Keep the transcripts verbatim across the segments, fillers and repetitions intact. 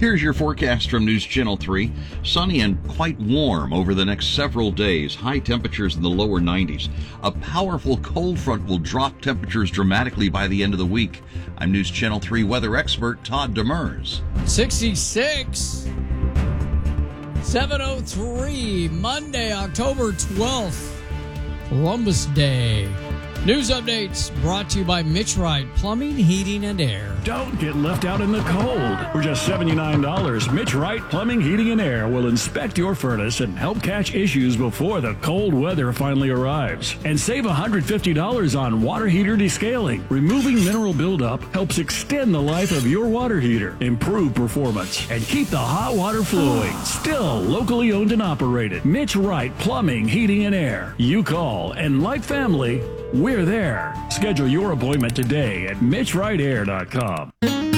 Here's your forecast from News Channel three. Sunny and quite warm over the next several days. High temperatures in the lower nineties. A powerful cold front will drop temperatures dramatically by the end of the week. I'm News Channel three weather expert Todd Demers. sixty-six. seven oh three, Monday, October twelfth, Columbus Day. News updates brought to you by Mitch Wright, Plumbing, Heating, and Air. Don't get left out in the cold. For just seventy-nine dollars, Mitch Wright, Plumbing, Heating, and Air will inspect your furnace and help catch issues before the cold weather finally arrives. And save one hundred fifty dollars on water heater descaling. Removing mineral buildup helps extend the life of your water heater, improve performance, and keep the hot water flowing. Still locally owned and operated. Mitch Wright, Plumbing, Heating, and Air. You call, and like family, we're there. Schedule your appointment today at mitch wright air dot com.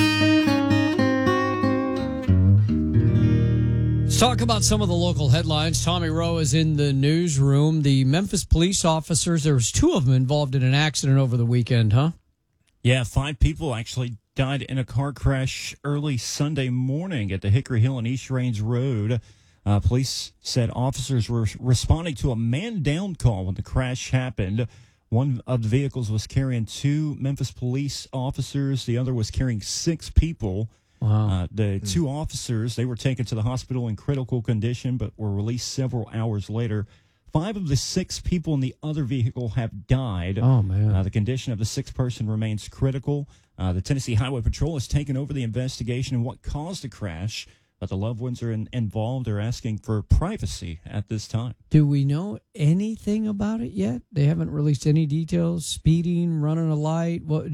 Let's talk about some of the local headlines. Tommy Rowe is in the newsroom. The Memphis police officers, there was two of them involved in an accident over the weekend, huh? Yeah, five people actually died in a car crash early Sunday morning at the Hickory Hill and East Range Road. Uh, police said officers were responding to a man-down call when the crash happened. One of the vehicles was carrying two Memphis police officers. The other was carrying six people. Wow. Uh, the mm. two officers, they were taken to the hospital in critical condition, but were released several hours later. Five of the six people in the other vehicle have died. Oh, man. Uh, the condition of the sixth person remains critical. Uh, the Tennessee Highway Patrol has taken over the investigation of what caused the crash, but the loved ones are in, involved are asking for privacy at this time. Do we know anything about it yet? They haven't released any details. Speeding, running a light. What?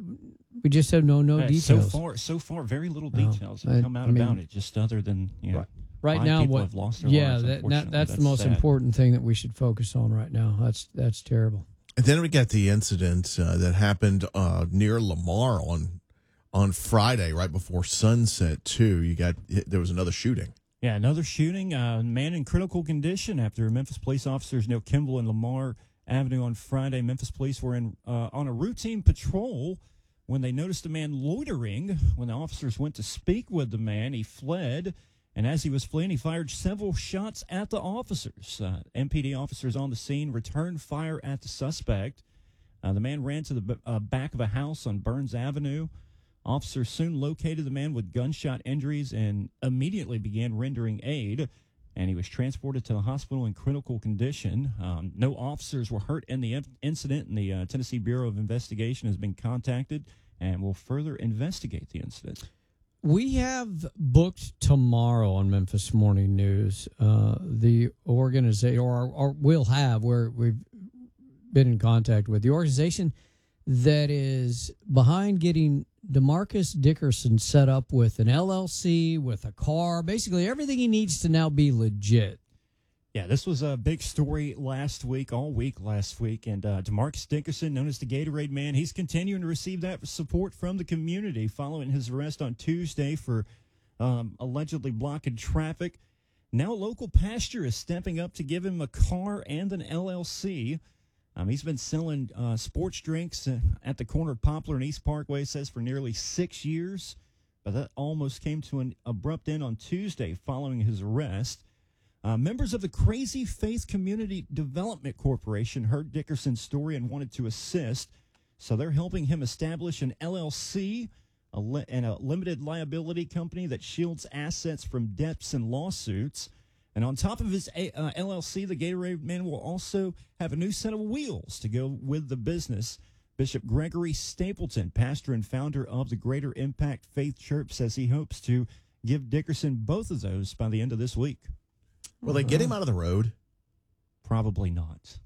We just have no no uh, details. So far, so far, very little No, details have I- come out I mean, about it. Just other than you know, Right five now, people what? have lost their yeah, lives. that, that, unfortunately. that's the most sad. important thing that we should focus on right now. That's that's terrible. And then we got the incident uh, that happened uh, near Lamar on on Friday, right before sunset. Too, you got there was another shooting. Yeah, another shooting. A uh, man in critical condition after Memphis police officers near Kimball and Lamar Avenue on Friday. Memphis police were in uh, on a routine patrol when they noticed a man loitering. When the officers went to speak with the man, he fled. And as he was fleeing, he fired several shots at the officers. Uh, M P D officers on the scene returned fire at the suspect. Uh, the man ran to the uh, back of a house on Burns Avenue. Officers soon located the man with gunshot injuries and immediately began rendering aid. And he was transported to the hospital in critical condition. Um, no officers were hurt in the in- incident, and the uh, Tennessee Bureau of Investigation has been contacted and will further investigate the incident. We have booked tomorrow on Memphis Morning News uh, the organization, or, or we'll have, where we've been in contact with the organization that is behind getting DeMarcus Dickerson set up with an L L C, with a car, basically everything he needs to now be legit. Yeah, this was a big story last week, all week last week, and uh, DeMarcus Dickerson, known as the Gatorade Man, he's continuing to receive that support from the community following his arrest on Tuesday for um, allegedly blocking traffic. Now a local pastor is stepping up to give him a car and an L L C. Um, he's been selling uh, sports drinks uh, at the corner of Poplar and East Parkway, it says, for nearly six years, but that almost came to an abrupt end on Tuesday following his arrest. Uh, members of the Crazy Faith Community Development Corporation heard Dickerson's story and wanted to assist, so they're helping him establish an L L C a li- and a limited liability company that shields assets from debts and lawsuits. And on top of his a- uh, L L C, the Gatorade Man will also have a new set of wheels to go with the business. Bishop Gregory Stapleton, pastor and founder of the Greater Impact Faith Church, says he hopes to give Dickerson both of those by the end of this week. Will they get him out of the road? Probably not.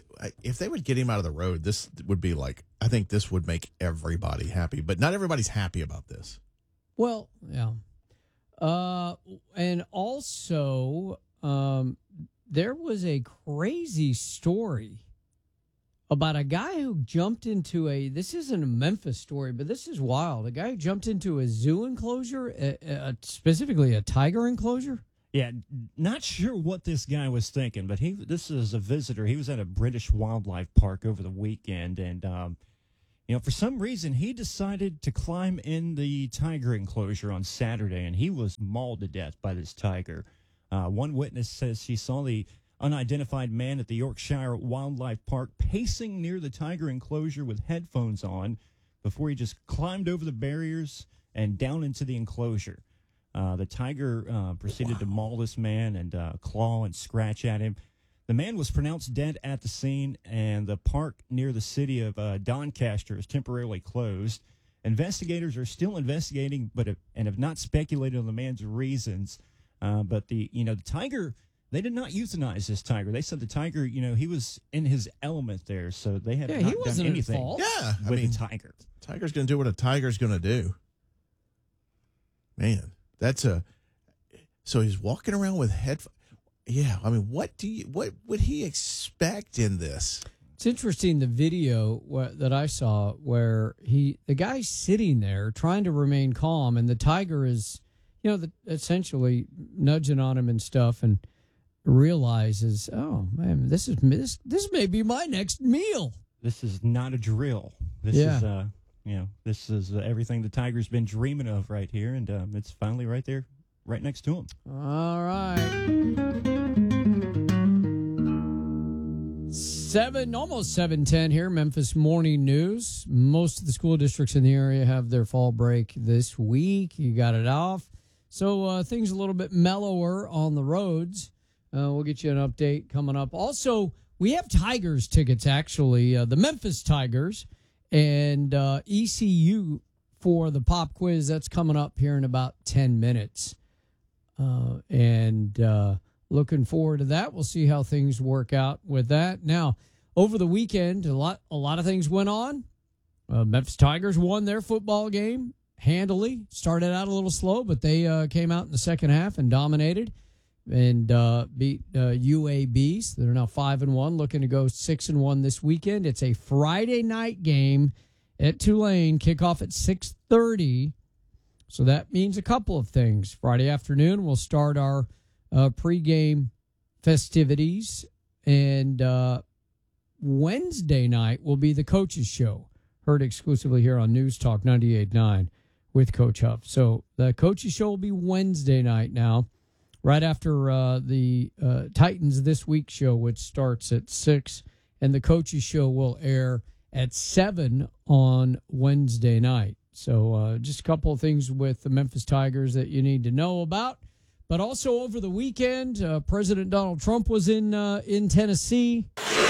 If they would get him out of the road, this would be like, I think this would make everybody happy. But not everybody's happy about this. Well, yeah. Uh, and also, um, there was a crazy story about a guy who jumped into a, this isn't a Memphis story, but this is wild. A guy who jumped into a zoo enclosure, a, a, specifically a tiger enclosure. Yeah, not sure what this guy was thinking, but he this is a visitor. He was at a British wildlife park over the weekend, and um, You know, for some reason, he decided to climb in the tiger enclosure on Saturday, and he was mauled to death by this tiger. Uh, one witness says she saw the unidentified man at the Yorkshire Wildlife Park pacing near the tiger enclosure with headphones on before he just climbed over the barriers and down into the enclosure. Uh, the tiger uh, proceeded wow. to maul this man and uh, claw and scratch at him. The man was pronounced dead at the scene, and the park near the city of uh, Doncaster is temporarily closed. Investigators are still investigating, but have, and have not speculated on the man's reasons. Uh, but the you know the tiger, they did not euthanize this tiger. They said the tiger, you know, he was in his element there, so they have yeah, not he wasn't done anything. At fault. Yeah, I with mean, the tiger. Tiger's going to do what a tiger's going to do. Man, that's a. So he's walking around with headphones. Yeah, I mean, what do you what would he expect in this? It's interesting, the video wh- that I saw where he the guy's sitting there trying to remain calm, and the tiger is, you know, the, essentially nudging on him and stuff, and realizes, oh man, this is this this may be my next meal. This is not a drill. This Yeah. is uh, you know, this is uh, everything the tiger's been dreaming of right here, and um, it's finally right there, right next to him. All right. Seven, almost seven ten here, Memphis Morning News. Most of the school districts in the area have their fall break this week. You got it off. So uh, things a little bit mellower on the roads. Uh, we'll get you an update coming up. Also, we have Tigers tickets, actually. Uh, the Memphis Tigers and uh, E C U for the pop quiz. That's coming up here in about ten minutes. Uh, and uh, looking forward to that. We'll see how things work out with that. Now, over the weekend, a lot a lot of things went on. Uh, Memphis Tigers won their football game handily. Started out a little slow, but they uh, came out in the second half and dominated and uh, beat uh, U A B. So they're now five and one, looking to go six and one this weekend. It's a Friday night game at Tulane. Kickoff at six thirty. So that means a couple of things. Friday afternoon, we'll start our uh, pregame festivities, and uh, Wednesday night will be the coaches' show, heard exclusively here on News Talk ninety-eight point nine with Coach Huff. So the coaches' show will be Wednesday night now, right after uh, the uh, Titans This Week show, which starts at six, and the coaches' show will air at seven on Wednesday night. So uh, just a couple of things with the Memphis Tigers that you need to know about. But also over the weekend, uh, President Donald Trump was in uh, in Tennessee.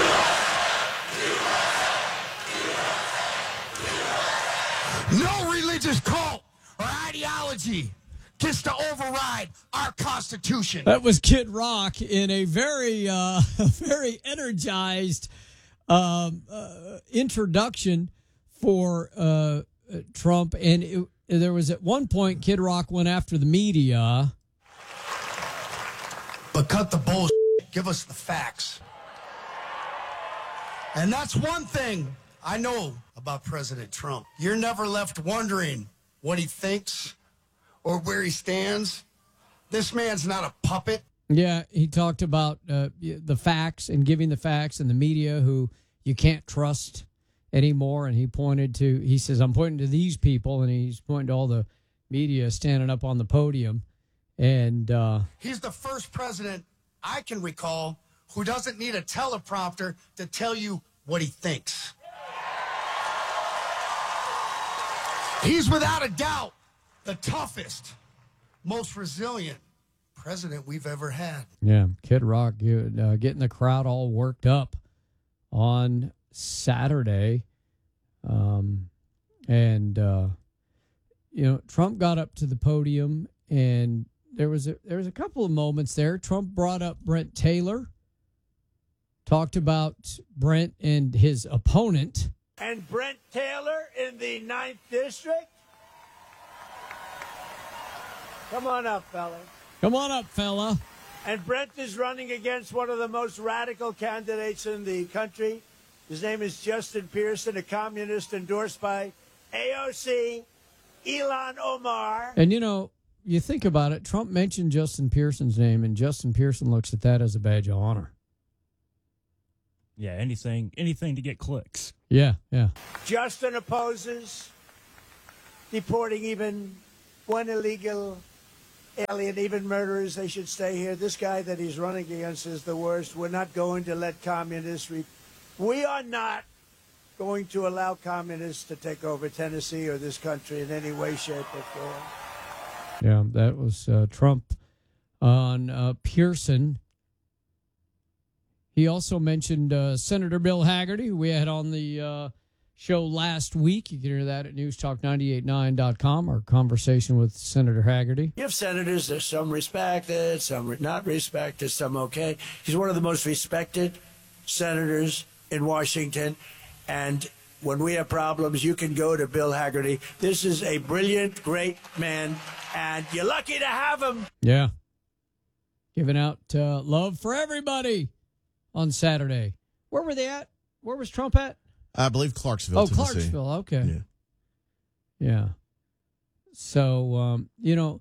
No religious cult or ideology gets to override our Constitution. That was Kid Rock in a very, uh, very energized um, uh, introduction for uh, Trump. And it, there was at one point, Kid Rock went after the media. But cut the bullshit. Give us the facts. And that's one thing I know about President Trump. You're never left wondering what he thinks or where he stands. This man's not a puppet. Yeah, he talked about uh, the facts and giving the facts, and the media who you can't trust anymore. And he pointed to, he says, I'm pointing to these people, and he's pointing to all the media standing up on the podium. And uh, he's the first president I can recall who doesn't need a teleprompter to tell you what he thinks. He's without a doubt the toughest, most resilient president we've ever had. Yeah, Kid Rock uh, getting the crowd all worked up on Saturday. Um, and, uh, you know, Trump got up to the podium, and there was a, there was a couple of moments there. Trump brought up Brent Taylor, talked about Brent and his opponent. And Brent Taylor in the ninth District. Come on up, fella. Come on up, fella. And Brent is running against one of the most radical candidates in the country. His name is Justin Pearson, a communist endorsed by A O C, Ilhan Omar. And, you know, you think about it, Trump mentioned Justin Pearson's name, and Justin Pearson looks at that as a badge of honor. Yeah, anything, anything to get clicks. Yeah, yeah. Justin opposes deporting even one illegal alien, even murderers. They should stay here. This guy that he's running against is the worst. We're not going to let communists. Re- we are not going to allow communists to take over Tennessee or this country in any way, shape, or form. Yeah, that was uh, Trump on uh, Pearson. He also mentioned uh, Senator Bill Hagerty, who we had on the uh, show last week. You can hear that at news talk nine eight nine dot com, our conversation with Senator Hagerty. You have senators, there's some respected, some not respected, some okay. He's one of the most respected senators in Washington. And when we have problems, you can go to Bill Hagerty. This is a brilliant, great man, and you're lucky to have him. Yeah. Giving out uh, love for everybody on Saturday. Where were they at? Where was Trump at? I believe Clarksville, Oh, Tennessee. Clarksville. Okay. Yeah. Yeah. So, um, you know,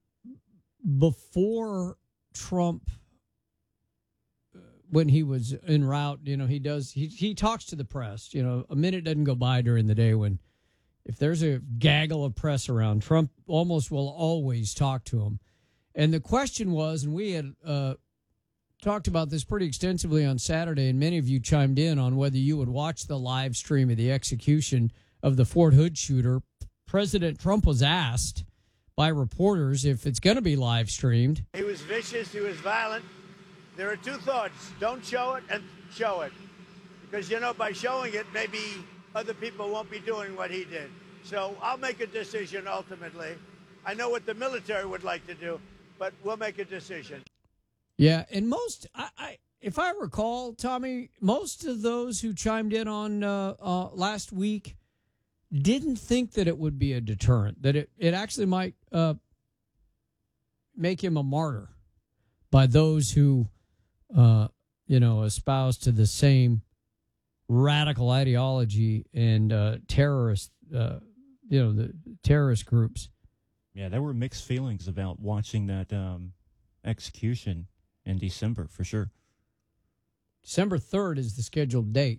before Trump, uh, when he was en route, you know, he does, he, he talks to the press. You know, a minute doesn't go by during the day when, if there's a gaggle of press around, Trump almost will always talk to him. And the question was, and we had uh, talked about this pretty extensively on Saturday, and many of you chimed in on whether you would watch the live stream of the execution of the Fort Hood shooter. President Trump was asked by reporters if it's going to be live streamed. He was vicious. He was violent. There are two thoughts. Don't show it and show it. Because, you know, by showing it, maybe other people won't be doing what he did. So I'll make a decision ultimately. I know what the military would like to do, but we'll make a decision. Yeah, and most, I, I if I recall, Tommy, most of those who chimed in on uh, uh, last week didn't think that it would be a deterrent, that it, it actually might uh, make him a martyr by those who, uh, you know, espouse to the same radical ideology and uh, terrorist, uh, you know, the terrorist groups. Yeah, there were mixed feelings about watching that um, execution in December, for sure. December third is the scheduled date.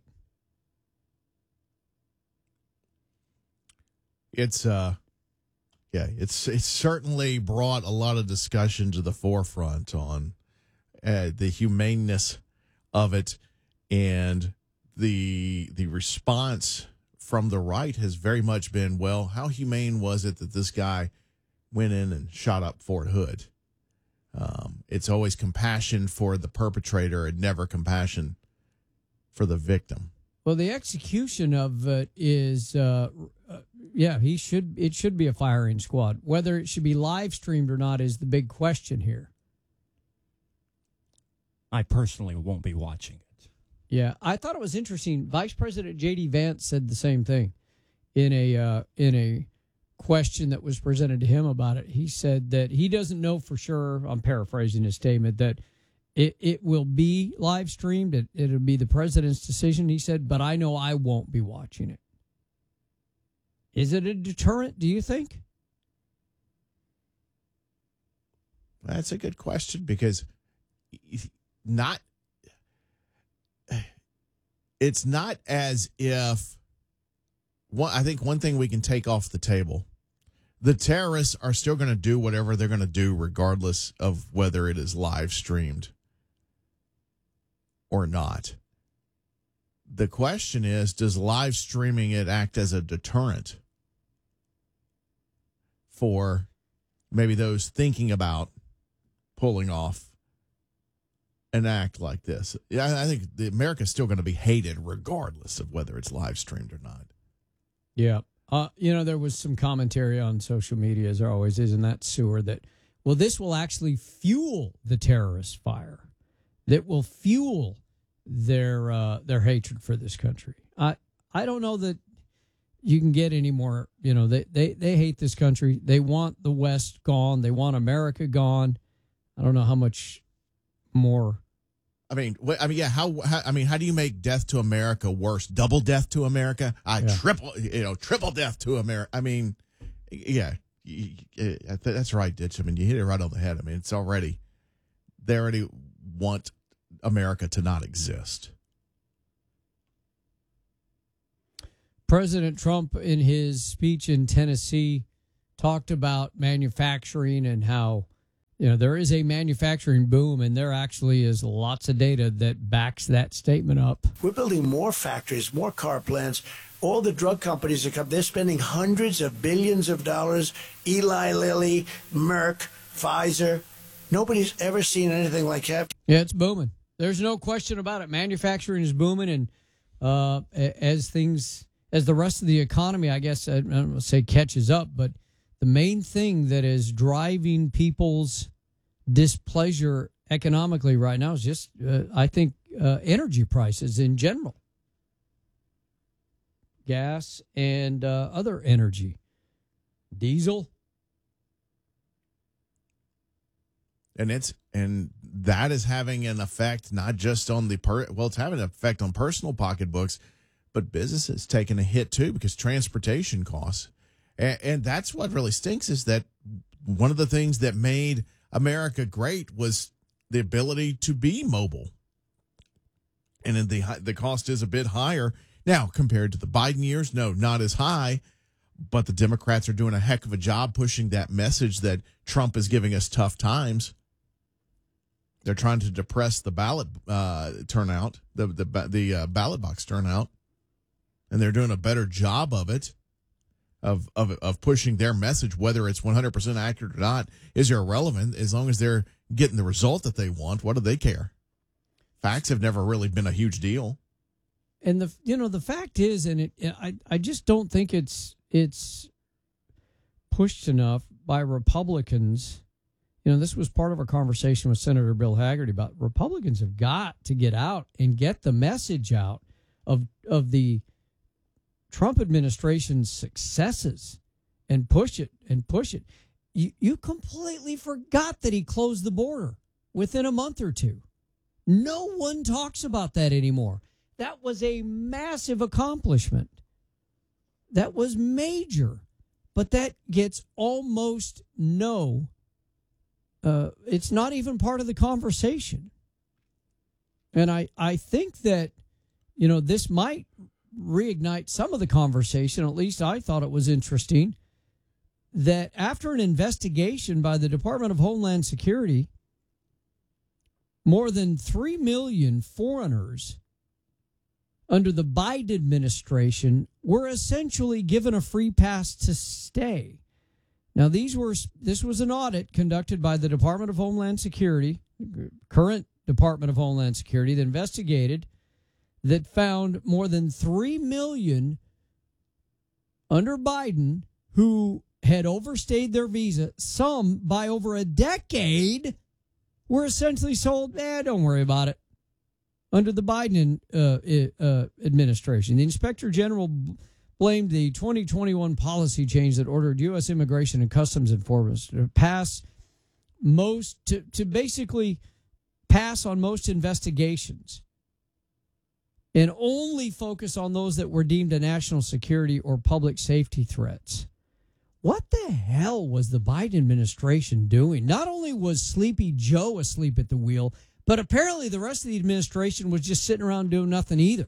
It's uh yeah, it's it's certainly brought a lot of discussion to the forefront on uh, the humaneness of it, and the the response from the right has very much been, well, how humane was it that this guy went in and shot up Fort Hood? Um, it's always compassion for the perpetrator and never compassion for the victim. Well, the execution of it is, uh, uh, yeah, he should. It should be a firing squad. Whether it should be live streamed or not is the big question here. I personally won't be watching it. Yeah, I thought it was interesting. Vice President J D Vance said the same thing in a uh, in a question that was presented to him about it. He said that he doesn't know for sure. I'm paraphrasing his statement that. It it will be live streamed. It, it'll be the president's decision, he said, but I know I won't be watching it. Is it a deterrent, do you think? That's a good question, because not it's not as if one, I think one thing we can take off the table, the terrorists are still going to do whatever they're going to do regardless of whether it is live streamed or not. The question is, does live streaming it act as a deterrent for maybe those thinking about pulling off an act like this? Yeah, I think the America's still going to be hated regardless of whether it's live streamed or not. Yeah. Uh, you know, there was some commentary on social media, as there always is in that sewer, that, well, this will actually fuel the terrorist fire, that will fuel their uh, their hatred for this country. I I don't know that you can get any more, you know, they, they, they hate this country. They want the West gone. They want America gone. I don't know how much more. I mean, wh- I mean, yeah. How, how? I mean, how do you make death to America worse? Double death to America? I Yeah. triple, you know, triple death to America. I mean, yeah, y- y- y- that's right, Ditch. I mean, you hit it right on the head. I mean, it's already they already want America to not exist. President Trump, in his speech in Tennessee, talked about manufacturing and how, you know, there is a manufacturing boom, and there actually is lots of data that backs that statement up. We're building more factories, more car plants. All the drug companies are coming. They're spending hundreds of billions of dollars. Eli Lilly, Merck, Pfizer. Nobody's ever seen anything like that. Yeah, it's booming. There's no question about it. Manufacturing is booming, and uh, as things, as the rest of the economy, I guess, I don't want to say catches up, but the main thing that is driving people's displeasure economically right now is just, uh, I think, uh, energy prices in general. Gas and uh, other energy. Diesel. And it's and that is having an effect not just on the per well, it's having an effect on personal pocketbooks, but businesses taking a hit too because transportation costs. And, and that's what really stinks is that one of the things that made America great was the ability to be mobile. And the the cost is a bit higher now compared to the Biden years. No, not as high, but the Democrats are doing a heck of a job pushing that message that Trump is giving us tough times. They're trying to depress the ballot uh, turnout, the the the uh, ballot box turnout, and they're doing a better job of it. Of, of of pushing their message, whether it's one hundred percent accurate or not, is irrelevant. As long as they're getting the result that they want, what do they care? Facts have never really been a huge deal. And the you know the fact is, and it I I just don't think it's it's pushed enough by Republicans. You know, this was part of our conversation with Senator Bill Hagerty about Republicans have got to get out and get the message out of of the Trump administration's successes and push it and push it. You, you completely forgot that he closed the border within a month or two. No one talks about that anymore. That was a massive accomplishment. That was major, but that gets almost no, uh, it's not even part of the conversation. And I, I think that, you know, this might reignite some of the conversation. At least I thought it was interesting that after an investigation by the Department of Homeland Security, more than three million foreigners under the Biden administration were essentially given a free pass to stay. Now, these were this was an audit conducted by the Department of Homeland Security, current Department of Homeland Security, that investigated that found more than three million under Biden who had overstayed their visa, some by over a decade, were essentially sold, eh, don't worry about it, under the Biden uh, uh, administration. The Inspector General blamed the twenty twenty-one policy change that ordered U S Immigration and Customs Enforcement to pass most, to, to basically pass on most investigations and only focus on those that were deemed a national security or public safety threats. What the hell was the Biden administration doing? Not only was Sleepy Joe asleep at the wheel, but apparently the rest of the administration was just sitting around doing nothing either.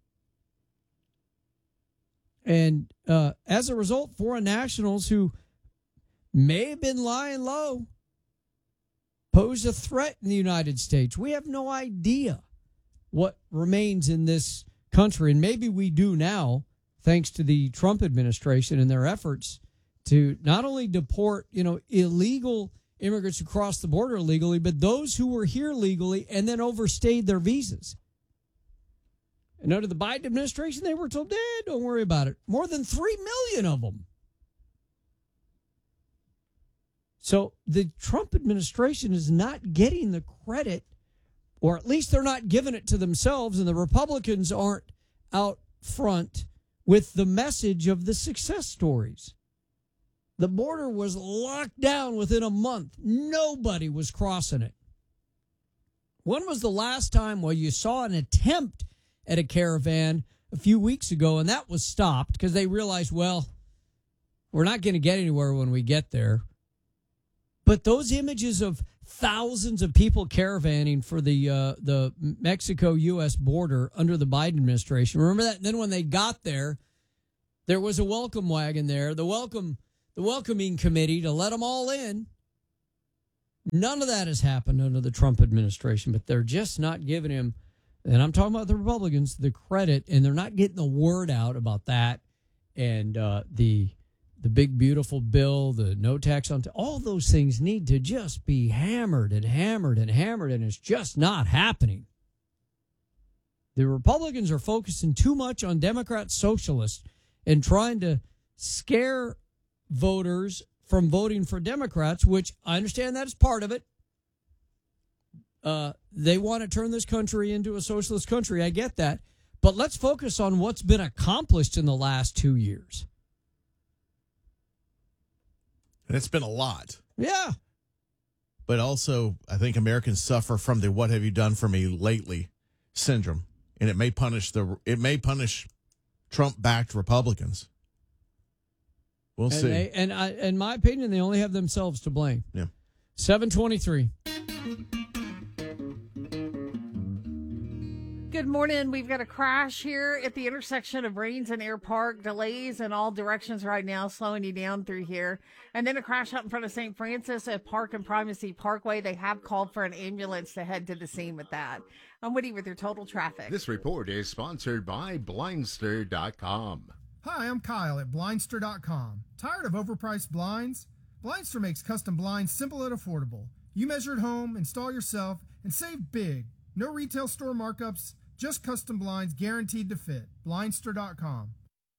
And uh, as a result, foreign nationals who may have been lying low pose a threat in the United States. We have no idea what remains in this country, and maybe we do now, thanks to the Trump administration and their efforts to not only deport, you know, illegal immigrants who cross the border illegally, but those who were here legally and then overstayed their visas. And under the Biden administration, they were told, eh, don't worry about it. More than three million of them. So the Trump administration is not getting the credit, or at least they're not giving it to themselves, and the Republicans aren't out front with the message of the success stories. The border was locked down within a month. Nobody was crossing it. When was the last time where you saw an attempt at a caravan a few weeks ago, and that was stopped because they realized, well, we're not going to get anywhere when we get there. But those images of thousands of people caravanning for the uh, the Mexico U S border under the Biden administration, remember that? And then when they got there, There was a welcome wagon there, the welcome, the welcoming committee to let them all in. None of that has happened under the Trump administration, but they're just not giving him, and I'm talking about the Republicans, the credit, and they're not getting the word out about that and uh, the the big, beautiful bill, the no tax on, t- all those things need to just be hammered and hammered and hammered, and it's just not happening. The Republicans are focusing too much on Democrat socialists and trying to scare voters from voting for Democrats, which I understand that is part of it. Uh, they want to turn this country into a socialist country. I get that. But let's focus on what's been accomplished in the last two years. And it's been a lot. Yeah. But also, I think Americans suffer from the "what have you done for me lately" syndrome. And it may punish the it may punish Trump-backed Republicans. We'll and see. They, and I, in my opinion, they only have themselves to blame. Yeah. seven twenty-three. Good morning. We've got a crash here at the intersection of Rains and Air Park. Delays in all directions right now, slowing you down through here. And then a crash out in front of Saint Francis at Park and Primacy Parkway. They have called for an ambulance to head to the scene with that. I'm Woody with your total traffic. This report is sponsored by Blindster dot com. Hi, I'm Kyle at Blindster dot com. Tired of overpriced blinds? Blindster makes custom blinds simple and affordable. You measure at home, install yourself, and save big. No retail store markups, just custom blinds guaranteed to fit. Blindster dot com.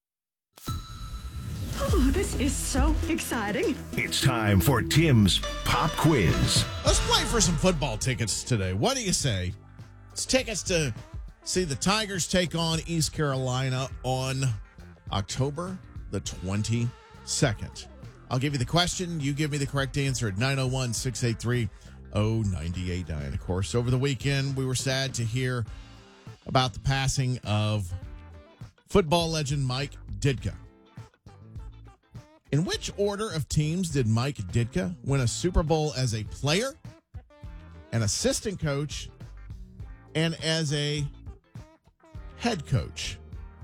Oh, this is so exciting. It's time for Tim's Pop Quiz. Let's play for some football tickets today. What do you say? It's tickets to see the Tigers take on East Carolina on October the twenty-second. I'll give you the question. You give me the correct answer at nine oh one, six eight three, oh nine eight nine. Of course, over the weekend, we were sad to hear about the passing of football legend Mike Ditka. In which order of teams did Mike Ditka win a Super Bowl as a player, an assistant coach, and as a head coach?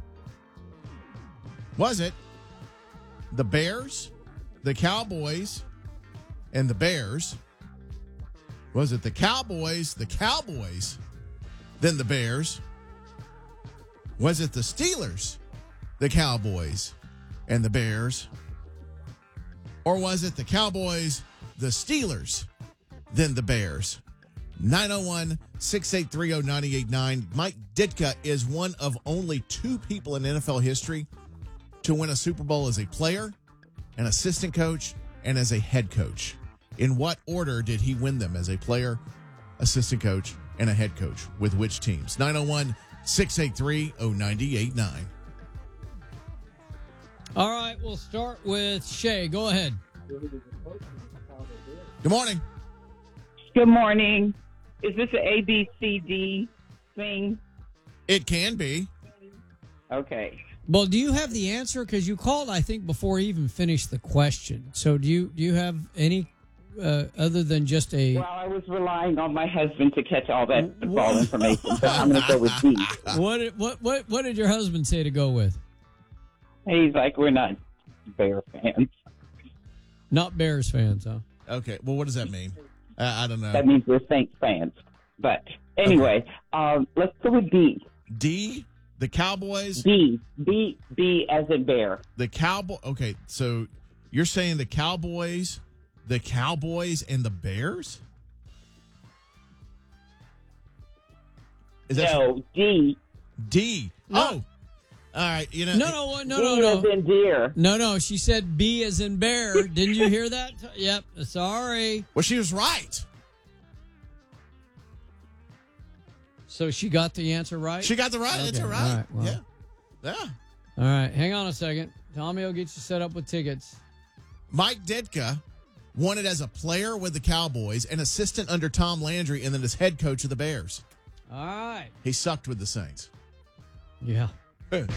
Was it the Bears, the Cowboys, and the Bears? Was it the Cowboys, the Cowboys, then the Bears? Was it the Steelers, the Cowboys, and the Bears? Or was it the Cowboys, the Steelers, then the Bears? nine oh one, six eight three, oh nine eight nine. Mike Ditka is one of only two people in N F L history to win a Super Bowl as a player, an assistant coach, and as a head coach. In what order did he win them as a player, assistant coach, and a head coach? With which teams? nine oh one, six eight three, oh nine eight nine. All right, we'll start with Shay. Go ahead. Good morning. Good morning. Is this an A B C D thing? It can be. Okay. Well, do you have the answer? Because you called, I think, before you even finished the question. So do you do you have any uh, other than just a... Well, I was relying on my husband to catch all that football information, so I'm going to go with D. What, did- what, what, what did your husband say to go with? He's like, we're not Bear fans. Not Bears fans, huh? Okay. Well, what does that mean? Uh, I don't know. That means we're Saints fans. But anyway, okay. um, let's go with D. D? The Cowboys? B. B. B as in bear. The Cowboy. Okay, so you're saying the Cowboys, the Cowboys, and the Bears? Is that no, D. D. No. Oh. All right. You know. No, no, no, no, D no. as in deer. No, no. She said B as in bear. Didn't you hear that? Yep. Sorry. Well, she was right. So she got the answer right? She got the right okay. answer right. All right, well. Yeah. Yeah. All right. Hang on a second. Tommy will get you set up with tickets. Mike Ditka won it as a player with the Cowboys, an assistant under Tom Landry, and then as head coach of the Bears. All right. He sucked with the Saints. Yeah.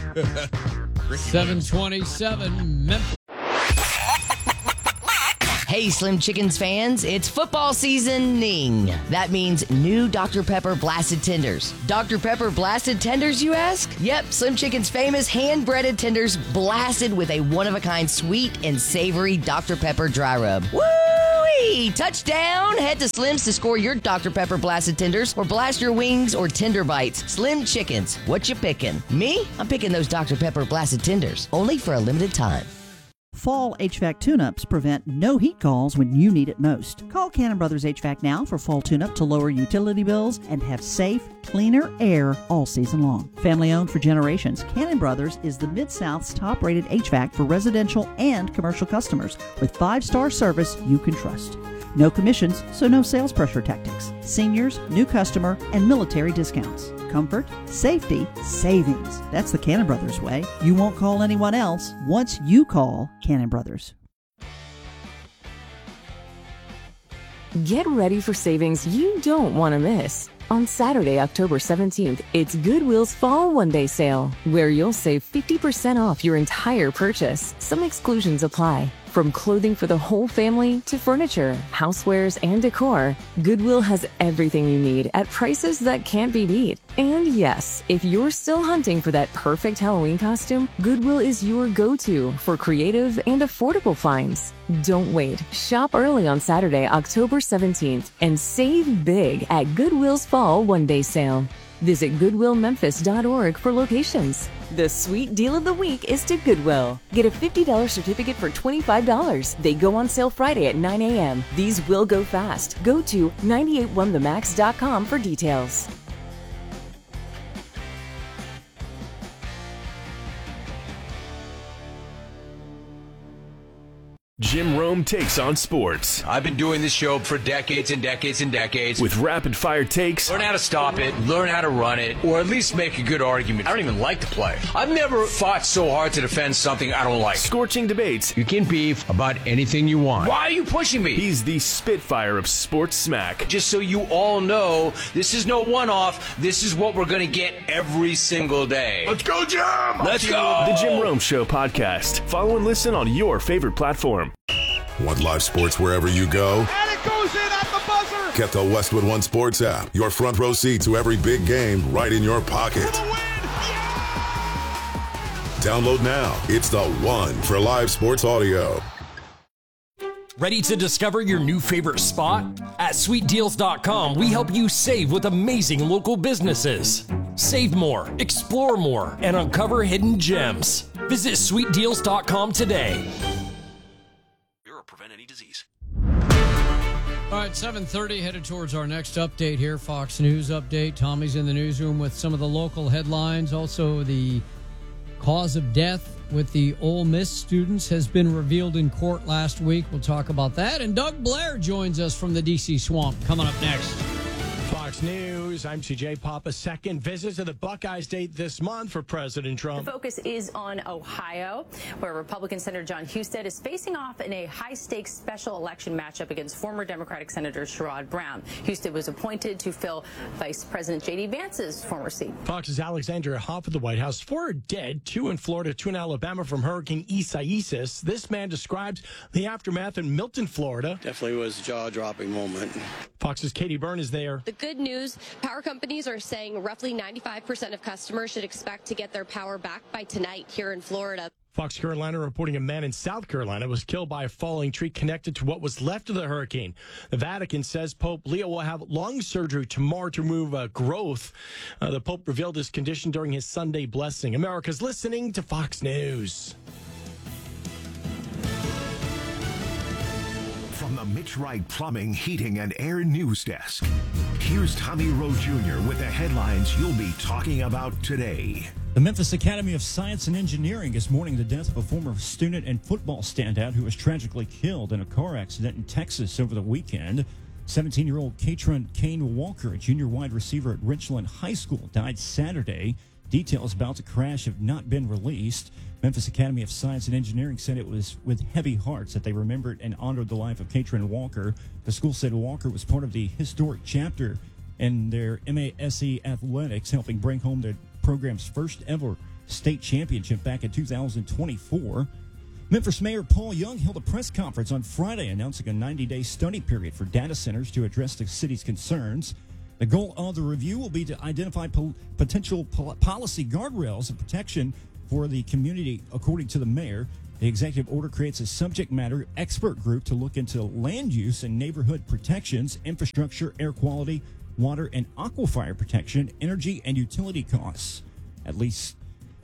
seven twenty-seven Memphis. Hey, Slim Chickens fans, it's football seasoning. That means new Doctor Pepper Blasted Tenders. Doctor Pepper Blasted Tenders, you ask? Yep, Slim Chicken's famous hand-breaded tenders blasted with a one-of-a-kind sweet and savory Doctor Pepper dry rub. Woo-wee! Touchdown! Head to Slim's to score your Doctor Pepper Blasted Tenders or blast your wings or tender bites. Slim Chickens, what you picking? Me? I'm picking those Doctor Pepper Blasted Tenders, only for a limited time. Fall H V A C tune-ups prevent no heat calls when you need it most. Call Cannon Brothers H V A C now for fall tune-up to lower utility bills and have safe, cleaner air all season long. Family-owned for generations, Cannon Brothers is the Mid-South's top-rated H V A C for residential and commercial customers with five-star service you can trust. No commissions, so no sales pressure tactics. Seniors, new customer, and military discounts. Comfort, safety, savings. That's the Cannon Brothers way. You won't call anyone else once you call Cannon Brothers. Get ready for savings you don't want to miss. On Saturday, October seventeenth, it's Goodwill's Fall One-Day Sale, where you'll save fifty percent off your entire purchase. Some exclusions apply. From clothing for the whole family to furniture, housewares, and decor, Goodwill has everything you need at prices that can't be beat. And yes, if you're still hunting for that perfect Halloween costume, Goodwill is your go-to for creative and affordable finds. Don't wait. Shop early on Saturday, October seventeenth, and save big at Goodwill's Fall One-Day Sale. Visit goodwill memphis dot org for locations. The sweet deal of the week is to Goodwill. Get a fifty dollars certificate for twenty-five dollars. They go on sale Friday at nine a.m. These will go fast. Go to nine eight one the max dot com for details. Jim Rome takes on sports. I've been doing this show for decades and decades and decades. With rapid fire takes. Learn how to stop it, learn how to run it, or at least make a good argument. I don't even like to play. I've never fought so hard to defend something I don't like. Scorching debates. You can beef about anything you want. Why are you pushing me? He's the Spitfire of sports smack. Just so you all know, this is no one-off. This is what we're going to get every single day. Let's go, Jim! Let's go! The Jim Rome Show podcast. Follow and listen on your favorite platform. Want live sports wherever you go? And it goes in at the buzzer! Get the Westwood One Sports app. Your front row seat to every big game right in your pocket. For the win! Yeah! Download now. It's the one for live sports audio. Ready to discover your new favorite spot? At sweet deals dot com, we help you save with amazing local businesses. Save more, explore more, and uncover hidden gems. Visit sweet deals dot com today. Prevent any disease. All right, seven thirty, headed towards our next update here, Fox News update. Tommy's in the newsroom with some of the local headlines. Also, the cause of death with the Ole Miss students has been revealed in court last week. We'll talk about that. And Doug Blair joins us from the D C Swamp, coming up next. Fox News, I'm C J Papa. Second visit to the Buckeye State this month for President Trump. The focus is on Ohio, where Republican Senator John Husted is facing off in a high-stakes special election matchup against former Democratic Senator Sherrod Brown. Husted was appointed to fill Vice President J D Vance's former seat. Fox's Alexandria Hoff of the White House. Four are dead, two in Florida, two in Alabama from Hurricane Isaias. This man describes the aftermath in Milton, Florida. Definitely was a jaw-dropping moment. Fox's Katie Byrne is there. The good news, power companies are saying roughly ninety-five percent of customers should expect to get their power back by tonight here in Florida. Fox Carolina reporting a man in South Carolina was killed by a falling tree connected to what was left of the hurricane. The Vatican says Pope Leo will have lung surgery tomorrow to remove uh, growth. Uh, the Pope revealed this condition during his Sunday blessing. America's listening to Fox News. From the Mitch Wright Plumbing, Heating, and Air News Desk, here's Tommy Rowe Junior with the headlines you'll be talking about today. The Memphis Academy of Science and Engineering is mourning the death of a former student and football standout who was tragically killed in a car accident in Texas over the weekend. seventeen-year-old Katron Kane Walker, a junior wide receiver at Richland High School, died Saturday. Details about the crash have not been released. Memphis Academy of Science and Engineering said it was with heavy hearts that they remembered and honored the life of Katron Walker. The school said Walker was part of the historic chapter in their M A S E athletics, helping bring home their program's first ever state championship back in two thousand twenty-four. Memphis Mayor Paul Young held a press conference on Friday announcing a ninety-day study period for data centers to address the city's concerns. The goal of the review will be to identify po- potential pol- policy guardrails and protection for the community, according to the mayor. The executive order creates a subject matter expert group to look into land use and neighborhood protections, infrastructure, air quality, water and aquifer protection, energy and utility costs. At least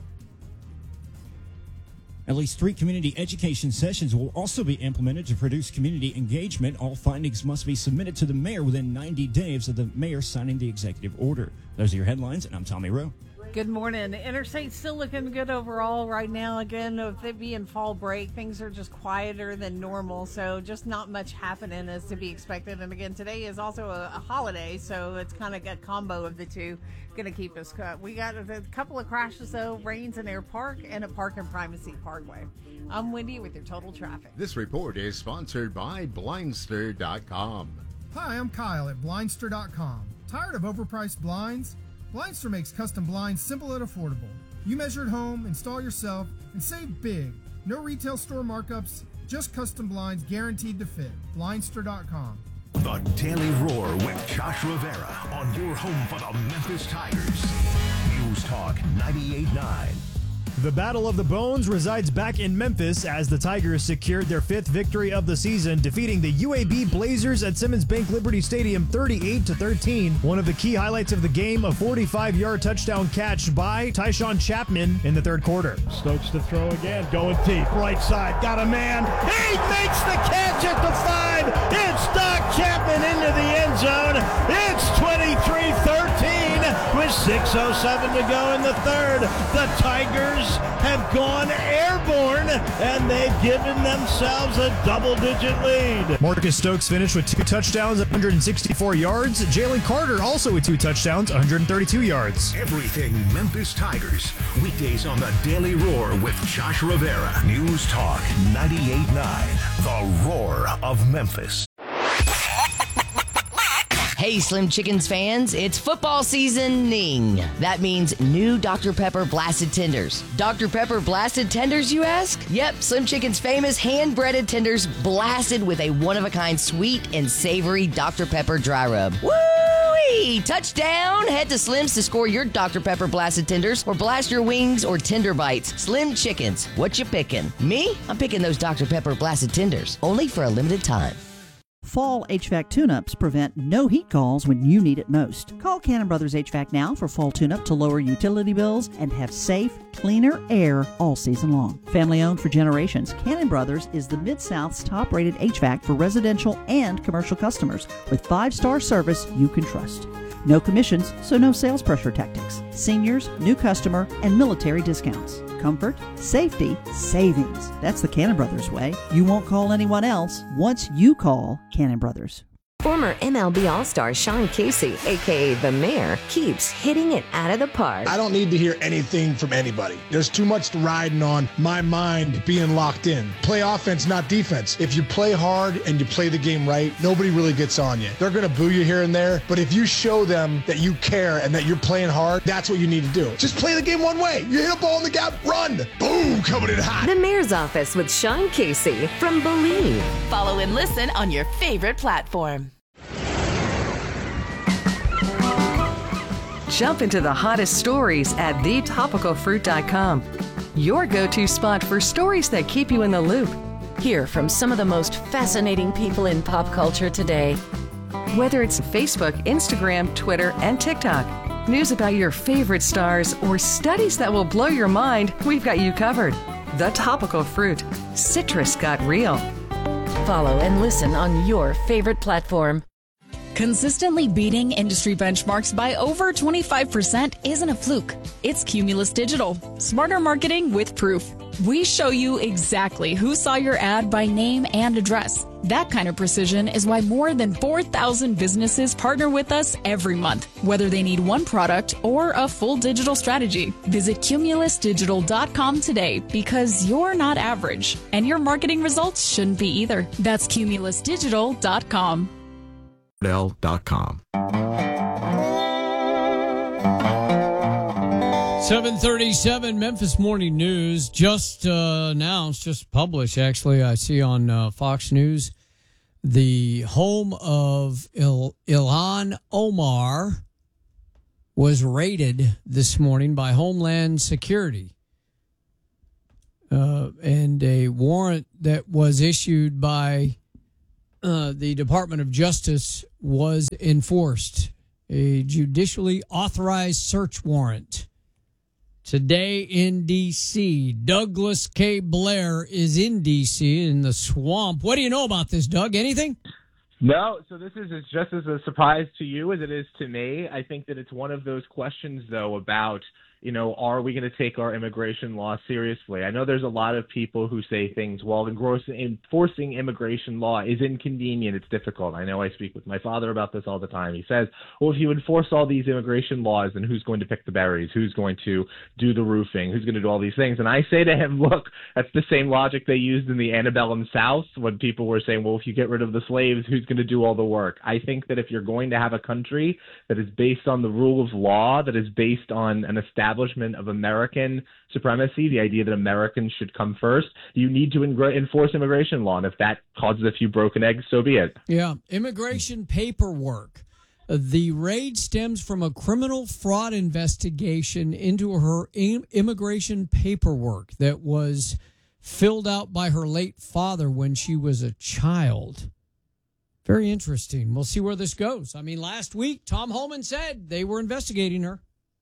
At least three community education sessions will also be implemented to produce community engagement. All findings must be submitted to the mayor within ninety days of the mayor signing the executive order. Those are your headlines, and I'm Tommy Rowe. Good morning. The interstate's still looking good overall right now. Again, with it being fall break, things are just quieter than normal, so just not much happening as to be expected. And again, today is also a, a holiday, so it's kind of a combo of the two going to keep us cut. We got a, a couple of crashes, though, Rains and Air Park and at Park and Primacy Parkway. I'm Wendy with your total traffic. This report is sponsored by Blindster dot com. Hi, I'm Kyle at Blindster dot com. Tired of overpriced blinds? Blindster makes custom blinds simple and affordable. You measure at home, install yourself, and save big. No retail store markups, just custom blinds guaranteed to fit. Blindster dot com. The Daily Roar with Josh Rivera on your home for the Memphis Tigers. News Talk ninety-eight point nine. The Battle of the Bones resides back in Memphis as the Tigers secured their fifth victory of the season, defeating the U A B Blazers at Simmons Bank Liberty Stadium thirty-eight to thirteen. One of the key highlights of the game, a forty-five-yard touchdown catch by Tyshawn Chapman in the third quarter. Stokes to throw again, going deep, right side, got a man. He makes the catch at the five. It's Doc Chapman into the end zone. It's twenty-three thirteen with six oh seven to go in the third. The Tigers have gone airborne, and they've given themselves a double-digit lead. Marcus Stokes finished with two touchdowns, one hundred sixty-four yards. Jalen Carter also with two touchdowns, one hundred thirty-two yards. Everything Memphis Tigers. Weekdays on the Daily Roar with Josh Rivera. News Talk ninety-eight point nine. The Roar of Memphis. Hey, Slim Chickens fans, it's football seasoning. That means new Doctor Pepper Blasted Tenders. Doctor Pepper Blasted Tenders, you ask? Yep, Slim Chicken's famous hand-breaded tenders blasted with a one-of-a-kind sweet and savory Doctor Pepper dry rub. Woo-wee! Touchdown! Head to Slim's to score your Doctor Pepper Blasted Tenders or blast your wings or tender bites. Slim Chickens, what you picking? Me? I'm picking those Doctor Pepper Blasted Tenders, only for a limited time. Fall H V A C tune-ups prevent no heat calls when you need it most. Call Cannon Brothers H V A C now for fall tune-up to lower utility bills and have safe, cleaner air all season long. Family owned for generations, Cannon Brothers is the Mid-South's top-rated H V A C for residential and commercial customers with five-star service you can trust. No commissions, so no sales pressure tactics. Seniors, new customer, and military discounts. Comfort, safety, savings. That's the Cannon Brothers way. You won't call anyone else once you call Cannon Brothers. Former M L B All-Star Sean Casey, a k a. The Mayor, keeps hitting it out of the park. I don't need to hear anything from anybody. There's too much riding on my mind being locked in. Play offense, not defense. If you play hard and you play the game right, nobody really gets on you. They're going to boo you here and there, but if you show them that you care and that you're playing hard, that's what you need to do. Just play the game one way. You hit a ball in the gap, run. Boom, coming in hot. The Mayor's Office with Sean Casey from Believe. Follow and listen on your favorite platform. Jump into the hottest stories at the topical fruit dot com. Your go-to spot for stories that keep you in the loop. Hear from some of the most fascinating people in pop culture today. Whether it's Facebook, Instagram, Twitter, and TikTok, news about your favorite stars, or studies that will blow your mind, we've got you covered. The Topical Fruit. Citrus got real. Follow and listen on your favorite platform. Consistently beating industry benchmarks by over twenty-five percent isn't a fluke. It's Cumulus Digital. Smarter marketing with proof. We show you exactly who saw your ad by name and address. That kind of precision is why more than four thousand businesses partner with us every month, whether they need one product or a full digital strategy. Visit Cumulus Digital dot com today because you're not average, and your marketing results shouldn't be either. That's Cumulus Digital dot com. dot com. seven thirty-seven Memphis Morning News just uh, announced, just published, actually, I see on uh, Fox News, the home of Il- Ilhan Omar was raided this morning by Homeland Security. Uh, and a warrant that was issued by uh, the Department of Justice was enforced. A judicially authorized search warrant. Today in D C, Douglas K. Blair is in D C in the swamp. What do you know about this, Doug? Anything? No, so this is just as a surprise to you as it is to me. I think that it's one of those questions, though, about, you know, are we going to take our immigration law seriously? I know there's a lot of people who say things, well, enforcing immigration law is inconvenient, it's difficult. I know I speak with my father about this all the time. He says, well, if you enforce all these immigration laws, then who's going to pick the berries? Who's going to do the roofing? Who's going to do all these things? And I say to him, look, that's the same logic they used in the antebellum South when people were saying, well, if you get rid of the slaves, who's going to do all the work? I think that if you're going to have a country that is based on the rule of law, that is based on an established establishment of American supremacy, the idea that Americans should come first, you need to ing- enforce immigration law. And if that causes a few broken eggs, so be it. Yeah, immigration paperwork. The raid stems from a criminal fraud investigation into her im- immigration paperwork that was filled out by her late father when she was a child. Very interesting. We'll see where this goes. I mean, last week, Tom Homan said they were investigating her.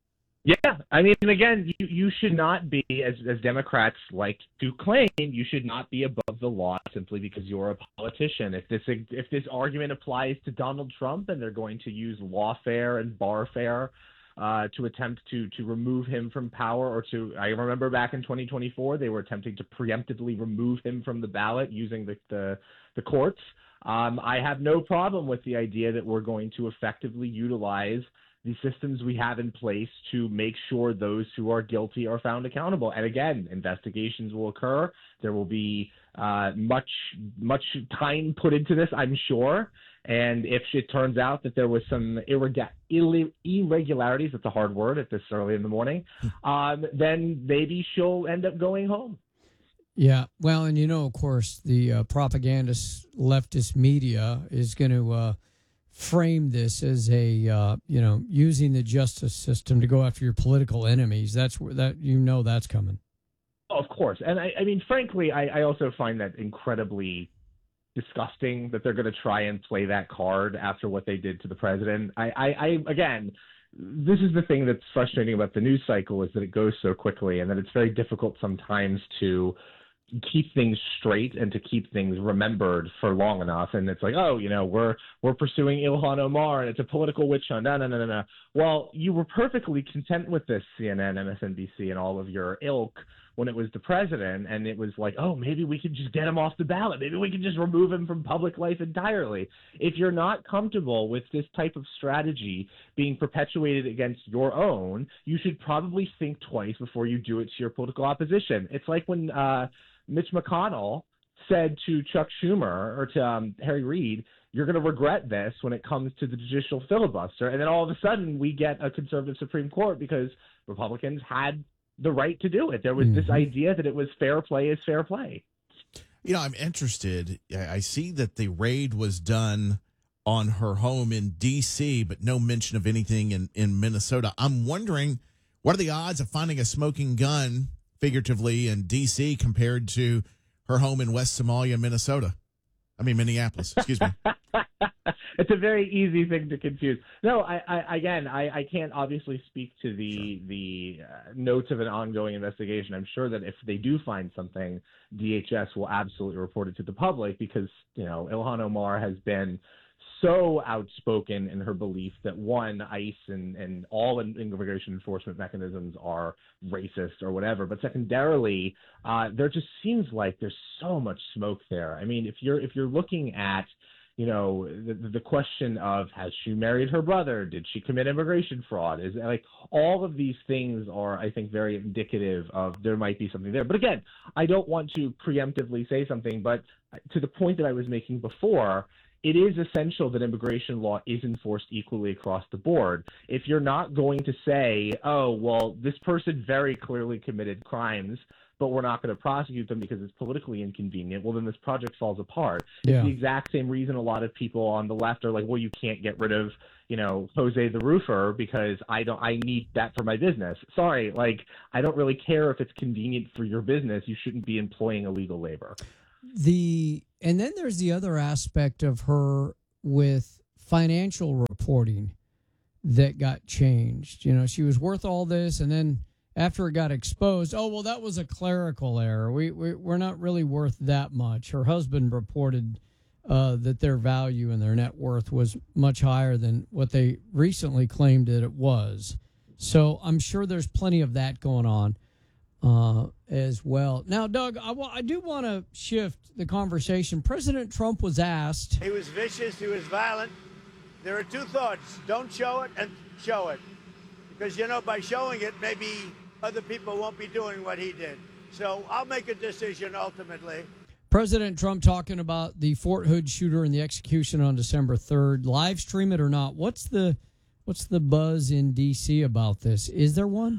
Yeah, I mean, again, you, you should not be, as, as Democrats like to claim, you should not be above the law simply because you're a politician. If this if this argument applies to Donald Trump and they're going to use lawfare and barfare uh, to attempt to to remove him from power, or to, I remember back in twenty twenty-four, they were attempting to preemptively remove him from the ballot using the the, the courts. Um, I have no problem with the idea that we're going to effectively utilize the systems we have in place to make sure those who are guilty are found accountable. And again, investigations will occur. There will be uh, much, much time put into this, I'm sure. And if it turns out that there was some irreg- ill- irregularities, that's a hard word at this early in the morning, um, then maybe she'll end up going home. Yeah, well, and you know, of course, the uh, propagandist leftist media is going to uh, frame this as a, uh, you know, using the justice system to go after your political enemies. That's where that, you know, that's coming. Of course. And I, I mean, frankly, I, I also find that incredibly disgusting that they're going to try and play that card after what they did to the president. I, I, I again, this is the thing that's frustrating about the news cycle, is that it goes so quickly and that it's very difficult sometimes to keep things straight and to keep things remembered for long enough. And it's like, oh, you know, we're we're pursuing Ilhan Omar and it's a political witch hunt. No, no, no, no, no. Well, you were perfectly content with this, C N N, M S N B C, and all of your ilk when it was the president. And it was like, oh, maybe we could just get him off the ballot. Maybe we could just remove him from public life entirely. If you're not comfortable with this type of strategy being perpetuated against your own, you should probably think twice before you do it to your political opposition. It's like when uh, Mitch McConnell said to Chuck Schumer or to um, Harry Reid, you're going to regret this when it comes to the judicial filibuster. And then all of a sudden we get a conservative Supreme Court because Republicans had the right to do it. There was mm-hmm. this idea that it was fair play is fair play. You know, I'm interested. I see that the raid was done on her home in D C, but no mention of anything in, in Minnesota. I'm wondering, what are the odds of finding a smoking gun, figuratively, in D C compared to her home in West Somalia, Minnesota? I mean, Minneapolis. Excuse me. It's a very easy thing to confuse. No, I, I again, I, I can't obviously speak to the sure. the uh, notes of an ongoing investigation. I'm sure that if they do find something, D H S will absolutely report it to the public because, you know, Ilhan Omar has been so outspoken in her belief that, one, ICE and, and all immigration enforcement mechanisms are racist or whatever. But secondarily, uh, there just seems like there's so much smoke there. I mean, if you're if you're looking at, you know, the, the question of, has she married her brother? Did she commit immigration fraud? Is like all of these things are, I think, very indicative of there might be something there. But again, I don't want to preemptively say something, but to the point that I was making before, it is essential that immigration law is enforced equally across the board. If you're not going to say, oh, well, this person very clearly committed crimes, but we're not going to prosecute them because it's politically inconvenient, well, then this project falls apart. Yeah. It's the exact same reason a lot of people on the left are like, well, you can't get rid of, you know, Jose the roofer because I don't, I need that for my business. Sorry, like, I don't really care if it's convenient for your business. You shouldn't be employing illegal labor. The and then there's the other aspect of her with financial reporting that got changed. You know, she was worth all this, and then after it got exposed, oh well, that was a clerical error. We, we we're not really worth that much. Her husband reported uh, that their value and their net worth was much higher than what they recently claimed that it was. So I'm sure there's plenty of that going on uh, as well. Now, Doug, I, wa- I do want to shift the conversation. President Trump was asked. He was vicious. He was violent. There are two thoughts. Don't show it and show it. Because, you know, by showing it, maybe other people won't be doing what he did. So I'll make a decision ultimately. President Trump talking about the Fort Hood shooter and the execution on December third. Live stream it or not? What's the what's the buzz in D C about this? Is there one?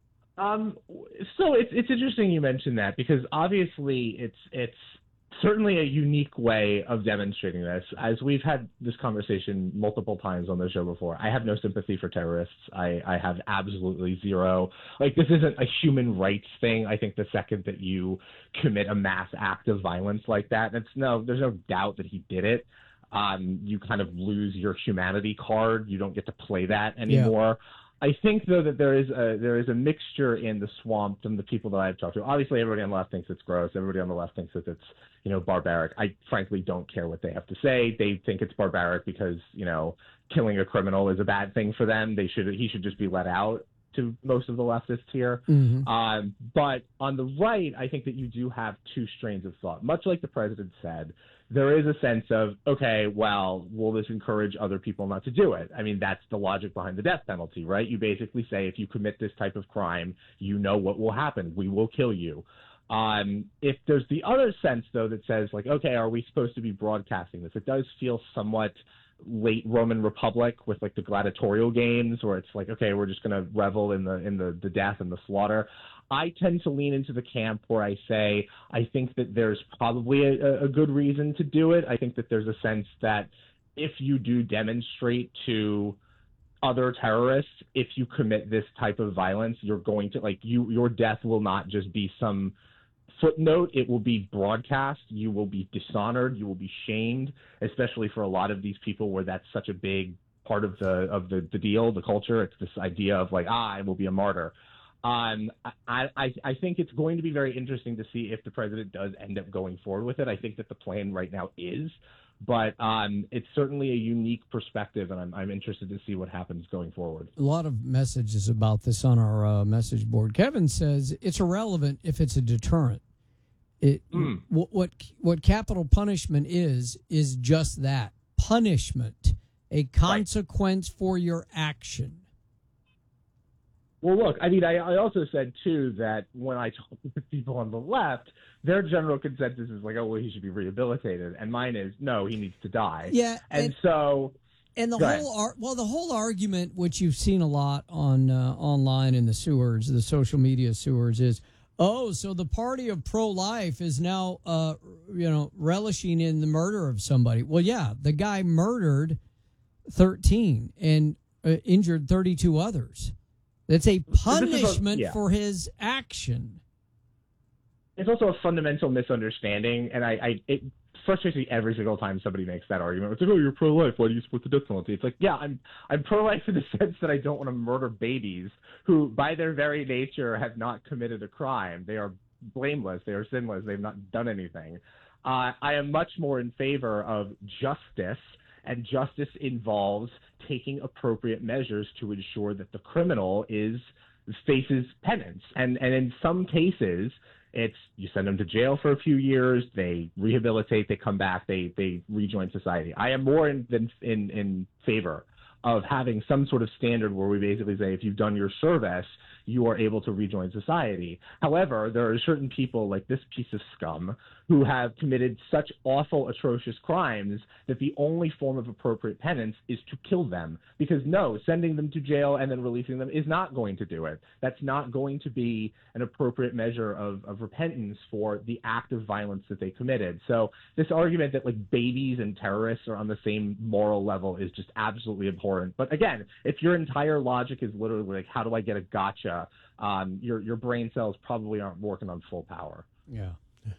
Um, so it's it's interesting you mentioned that, because obviously it's it's certainly a unique way of demonstrating this. As we've had this conversation multiple times on the show before, I have no sympathy for terrorists. I, I have absolutely zero. Like, this isn't a human rights thing. I think the second that you commit a mass act of violence like that, it's no, there's no doubt that he did it. Um, you kind of lose your humanity card. You don't get to play that anymore. Yeah. I think, though, that there is a there is a mixture in the swamp from the people that I've talked to. Obviously, everybody on the left thinks it's gross. Everybody on the left thinks that it's, you know, barbaric. I frankly don't care what they have to say. They think it's barbaric because, you know, killing a criminal is a bad thing for them. They should he should just be let out, to most of the leftists here. Mm-hmm. Um, but on the right, I think that you do have two strains of thought. Much like the president said, there is a sense of, okay, well, will this encourage other people not to do it? I mean, that's the logic behind the death penalty, right? You basically say, if you commit this type of crime, you know what will happen. We will kill you. Um, if there's the other sense, though, that says, like, okay, are we supposed to be broadcasting this? It does feel somewhat late Roman Republic with, like, the gladiatorial games, where it's like, okay, we're just going to revel in the in the, the death and the slaughter. I tend to lean into the camp where I say I think that there's probably a, a good reason to do it. I think that there's a sense that if you do demonstrate to other terrorists, if you commit this type of violence, you're going to, like, you your death will not just be some footnote. It will be broadcast. You will be dishonored. You will be shamed, especially for a lot of these people where that's such a big part of the of the, the deal, the culture. It's this idea of, like, ah, I will be a martyr. Um, I, I, I think it's going to be very interesting to see if the president does end up going forward with it. I think that the plan right now is, but um, it's certainly a unique perspective, and I'm, I'm interested to see what happens going forward. A lot of messages about this on our uh, message board. Kevin says it's irrelevant if it's a deterrent. It mm. what, what what capital punishment is is just that, punishment, a consequence right. for your action. Well, look, I mean, I, I also said, too, that when I talk to people on the left, their general consensus is like, oh, well, he should be rehabilitated. And mine is, no, he needs to die. Yeah. And, and so... And the whole ar- well, the whole argument, which you've seen a lot on uh, online in the sewers, the social media sewers, is, oh, so the party of pro-life is now, uh, you know, relishing in the murder of somebody. Well, yeah, the guy murdered thirteen and uh, injured thirty-two others. It's a punishment a, yeah. for his action. It's also a fundamental misunderstanding, and I, I it frustrates me every single time somebody makes that argument. It's like, oh, you're pro-life. Why do you support the death penalty? It's like, yeah, I'm I'm pro-life in the sense that I don't want to murder babies who, by their very nature, have not committed a crime. They are blameless. They are sinless. They've not done anything. Uh, I am much more in favor of justice. And justice involves taking appropriate measures to ensure that the criminal is faces penance. And and in some cases, it's you send them to jail for a few years, they rehabilitate, they come back, they they rejoin society. I am more in than in, in favor of having some sort of standard where we basically say if you've done your service, you are able to rejoin society. However, there are certain people like this piece of scum who have committed such awful, atrocious crimes that the only form of appropriate penance is to kill them. Because no, sending them to jail and then releasing them is not going to do it. That's not going to be an appropriate measure of, of repentance for the act of violence that they committed. So this argument that like babies and terrorists are on the same moral level is just absolutely abhorrent. But again, if your entire logic is literally like, how do I get a gotcha? Um, your your brain cells probably aren't working on full power. Yeah.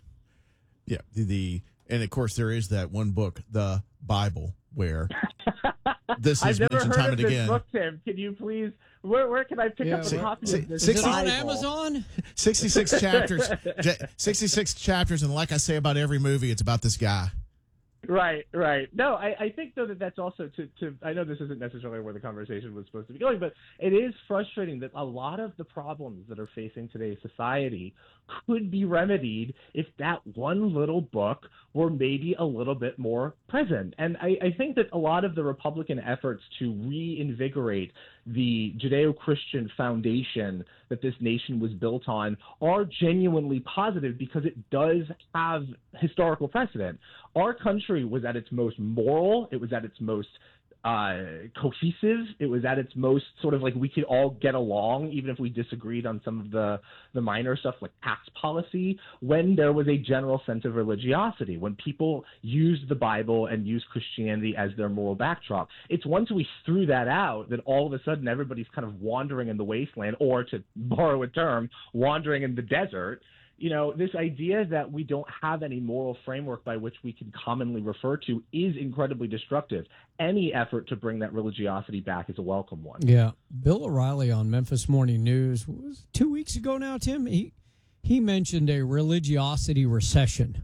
Yeah, the, the and of course there is that one book, the Bible, where this is I've never mentioned heard time of and this again. book, Tim. Can you please? Where where can I pick Yeah, up a where- copy si- of this? sixty- On Bible? Amazon? sixty-six chapters, ja- sixty-six chapters, and like I say about every movie, it's about this guy. Right, right. No, I, I think though that that's also to, to I know this isn't necessarily where the conversation was supposed to be going, but it is frustrating that a lot of the problems that are facing today's society could be remedied if that one little book were maybe a little bit more present. And I, I think that a lot of the Republican efforts to reinvigorate the Judeo-Christian foundation that this nation was built on are genuinely positive because it does have historical precedent. Our country was at its most moral, it was at its most uh, cohesive, it was at its most sort of like we could all get along even if we disagreed on some of the, the minor stuff like tax policy, when there was a general sense of religiosity, when people used the Bible and used Christianity as their moral backdrop. It's once we threw that out that all of a sudden everybody's kind of wandering in the wasteland, or to borrow a term, wandering in the desert. You know, this idea that we don't have any moral framework by which we can commonly refer to is incredibly destructive. Any effort to bring that religiosity back is a welcome one. Yeah. Bill O'Reilly on Memphis Morning News was two weeks ago now, Tim. He he mentioned a religiosity recession.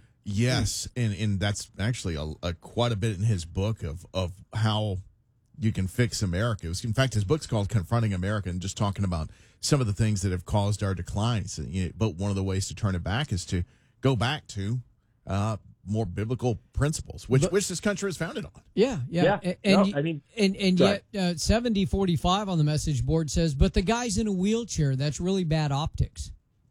Yes, and and that's actually a, a quite a bit in his book of of how you can fix America. It was, in fact, his book's called Confronting America, and just talking about some of the things that have caused our declines. You know, but one of the ways to turn it back is to go back to uh, more biblical principles, which But- which this country is founded on. Yeah, yeah. Yeah. A- And, No, y- I mean- and and Go yet uh, seventy forty-five on the message board says, but the guy's in a wheelchair. That's really bad optics.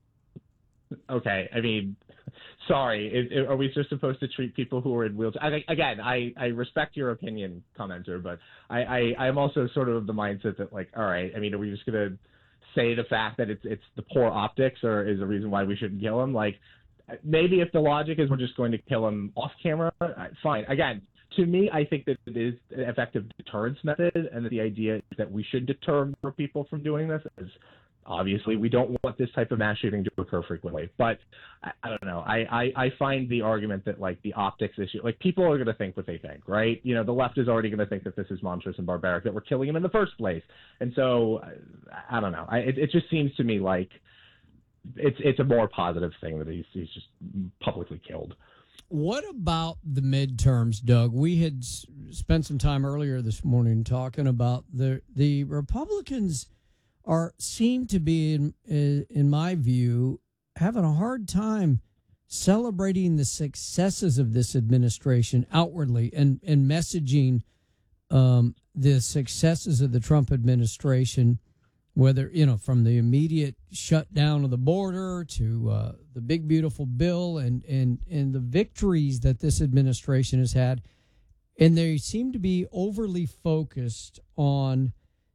Okay, I mean, sorry, is, is- are we just supposed to treat people who are in wheelchairs? I, again, I, I respect your opinion, commenter, but I, I, I'm also sort of of the mindset that, like, all right, I mean, are we just going to say the fact that it's it's the poor optics or is a reason why we shouldn't kill him? Like, maybe if the logic is we're just going to kill him off camera, uh, fine. Again, to me, I think that it is an effective deterrence method, and that the idea is that we should deter more people from doing this. As obviously, we don't want this type of mass shooting to occur frequently. But I, I don't know. I, I, I find the argument that, like, the optics issue, like, people are going to think what they think, right? You know, the left is already going to think that this is monstrous and barbaric, that we're killing him in the first place. And so, I, I don't know. I, it, it just seems to me like it's it's a more positive thing that he's he's just publicly killed. What about the midterms, Doug? We had s- spent some time earlier this morning talking about the the Republicans are seem to be, in in my view, having a hard time celebrating the successes of this administration outwardly and and messaging um, the successes of the Trump administration, whether, you know, from the immediate shutdown of the border to uh, the big, beautiful bill and, and, and the victories that this administration has had. And they seem to be overly focused on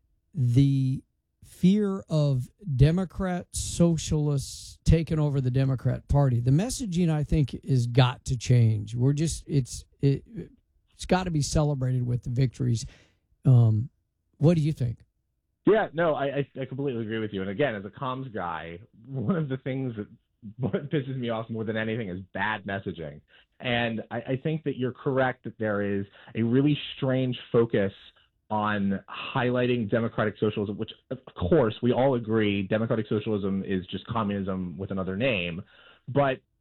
the fear of Democrat socialists taking over the Democrat Party. The messaging, I think, is got to change. We're just, it's, it, it's got to be celebrated with the victories. Um, what do you think? Yeah, no, I, I I completely agree with you. And again, as a comms guy, one of the things that what pisses me off more than anything is bad messaging. And I, I think that you're correct that there is a really strange focus on highlighting democratic socialism, which, of course, we all agree democratic socialism is just communism with another name. But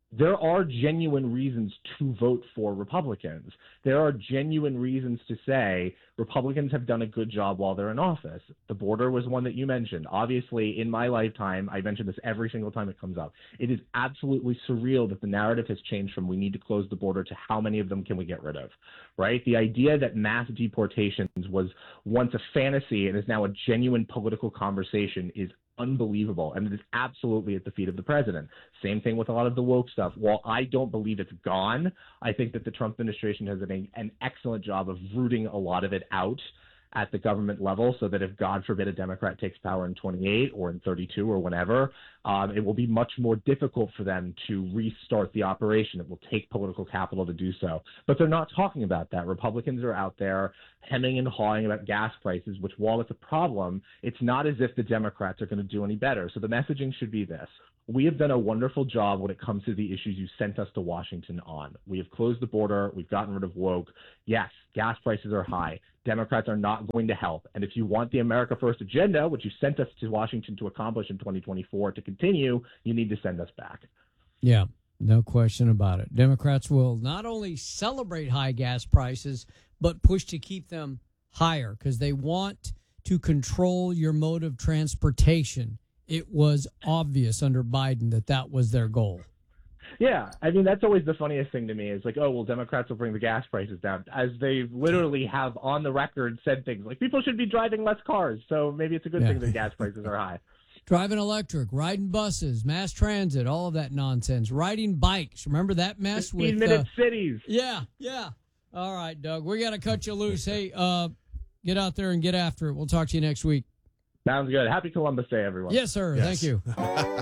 there are genuine reasons to vote for Republicans. There are genuine reasons to say Republicans have done a good job while they're in office. The border was one that you mentioned. Obviously, in my lifetime, I mention this every single time it comes up. It is absolutely surreal that the narrative has changed from we need to close the border to how many of them can we get rid of, right? The idea that mass deportations was once a fantasy and is now a genuine political conversation is unbelievable, and it is absolutely at the feet of the president. Same thing with a lot of the woke stuff. While I don't believe it's gone, I think that the Trump administration has done an excellent job of rooting a lot of it out at the government level, so that if, God forbid, a Democrat takes power in twenty-eight or in thirty-two or whenever, um, it will be much more difficult for them to restart the operation. It will take political capital to do so. But they're not talking about that. Republicans are out there hemming and hawing about gas prices, which, while it's a problem, it's not as if the Democrats are going to do any better. So the messaging should be this. We have done a wonderful job when it comes to the issues you sent us to Washington on. We have closed the border. We've gotten rid of woke. Yes, gas prices are high. Democrats are not going to help. And if you want the America First agenda, which you sent us to Washington to accomplish in twenty twenty-four, to continue, you need to send us back. Yeah, no question about it. Democrats will not only celebrate high gas prices, but push to keep them higher because they want to control your mode of transportation. It was obvious under Biden that that was their goal. Yeah, I mean, that's always the funniest thing to me is like, oh, well, Democrats will bring the gas prices down, as they literally have on the record said things like people should be driving less cars. So maybe it's a good Yeah. thing that gas prices are high. Driving electric, riding buses, mass transit, all of that nonsense. Riding bikes. Remember that mess with fifteen-minute uh, cities. Yeah, yeah. All right, Doug, we got to cut you loose. Hey, uh, get out there and get after it. We'll talk to you next week. Sounds good. Happy Columbus Day, everyone. Yes, sir. Yes. Thank you.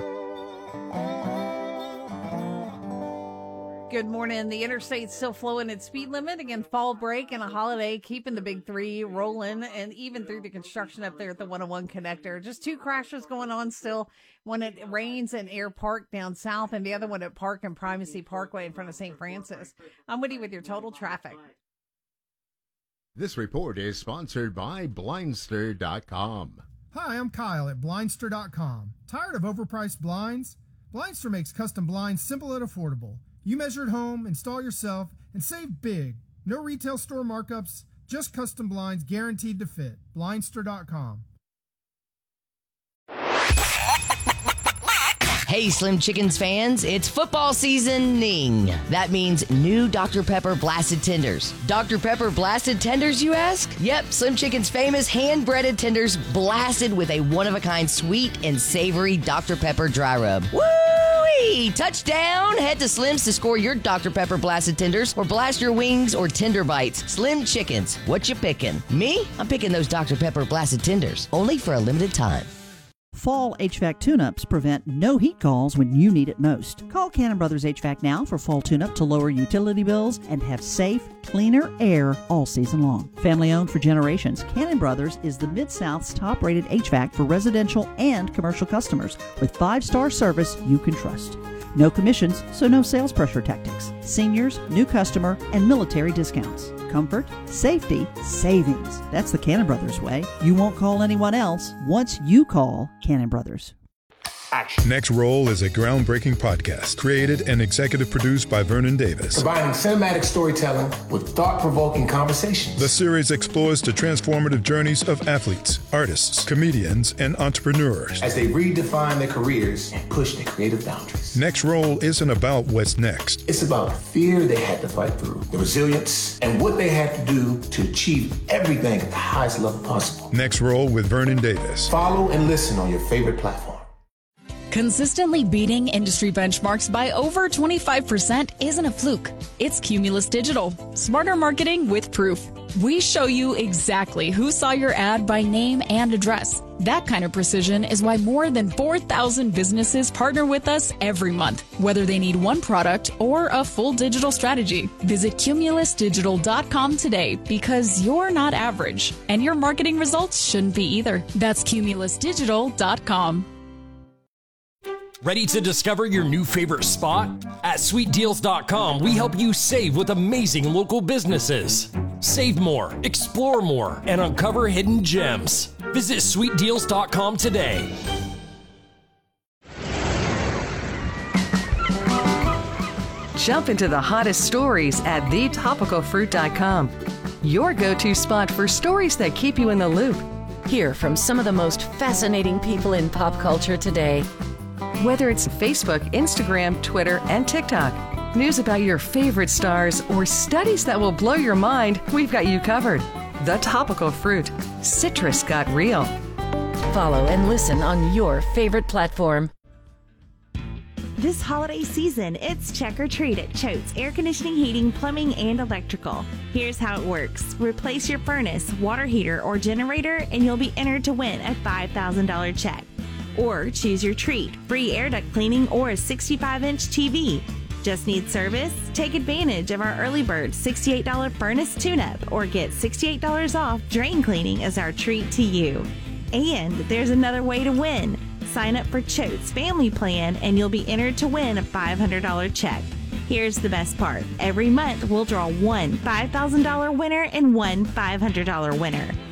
Good morning. The interstate's still flowing at speed limit. Again, fall break and a holiday, keeping the big three rolling, and even through the construction up there at the one oh one connector. Just two crashes going on still. One at Rains and Air Park down south, and the other one at Park and Primacy Parkway in front of Saint Francis. I'm Woody with your total traffic. This report is sponsored by Blindster dot com. Hi, I'm Kyle at Blindster dot com. Tired of overpriced blinds? Blindster makes custom blinds simple and affordable. You measure at home, install yourself, and save big. No retail store markups, just custom blinds guaranteed to fit. Blindster dot com. Hey, Slim Chickens fans, it's football seasoning. That means new Doctor Pepper Blasted Tenders. Doctor Pepper Blasted Tenders, you ask? Yep, Slim Chicken's famous hand-breaded tenders blasted with a one-of-a-kind sweet and savory Doctor Pepper dry rub. Woo-wee! Touchdown! Head to Slim's to score your Doctor Pepper Blasted Tenders or blast your wings or tender bites. Slim Chickens, what you picking? Me? I'm picking those Doctor Pepper Blasted Tenders, only for a limited time. Fall H V A C tune-ups prevent no heat calls when you need it most. Call Cannon Brothers H V A C now for fall tune-up to lower utility bills and have safe, cleaner air all season long. Family owned for generations, Cannon Brothers is the Mid-South's top-rated H V A C for residential and commercial customers with five-star service you can trust. No commissions, so no sales pressure tactics. Seniors, new customer, and military discounts. Comfort, safety, savings. That's the Cannon Brothers way. You won't call anyone else once you call Cannon Brothers. Next Roll is a groundbreaking podcast created and executive produced by Vernon Davis. Combining cinematic storytelling with thought-provoking conversations. The series explores the transformative journeys of athletes, artists, comedians, and entrepreneurs as they redefine their careers and push their creative boundaries. Next Roll isn't about what's next. It's about the fear they had to fight through, the resilience, and what they had to do to achieve everything at the highest level possible. Next Roll with Vernon Davis. Follow and listen on your favorite platform. Consistently beating industry benchmarks by over twenty-five percent isn't a fluke. It's Cumulus Digital. Smarter marketing with proof. We show you exactly who saw your ad by name and address. That kind of precision is why more than four thousand businesses partner with us every month, whether they need one product or a full digital strategy. Visit Cumulus Digital dot com today because you're not average, and your marketing results shouldn't be either. That's Cumulus Digital dot com. Ready to discover your new favorite spot? At Sweet Deals dot com, we help you save with amazing local businesses. Save more, explore more, and uncover hidden gems. Visit Sweet Deals dot com today. Jump into the hottest stories at the topical fruit dot com. Your go-to spot for stories that keep you in the loop. Hear from some of the most fascinating people in pop culture today. Whether it's Facebook, Instagram, Twitter, and TikTok, news about your favorite stars, or studies that will blow your mind, we've got you covered. The Topical Fruit. Citrus got real. Follow and listen on your favorite platform. This holiday season, it's Check or Treat at Choate's Air Conditioning, Heating, Plumbing, and Electrical. Here's how it works. Replace your furnace, water heater, or generator, and you'll be entered to win a five thousand dollars check. Or choose your treat, free air duct cleaning or a sixty-five inch T V. Just need service? Take advantage of our early bird sixty-eight dollars furnace tune-up or get sixty-eight dollars off drain cleaning as our treat to you. And there's another way to win. Sign up for Choate's Family Plan and you'll be entered to win a five hundred dollars check. Here's the best part. Every month we'll draw one five thousand dollars winner and one five hundred dollars winner.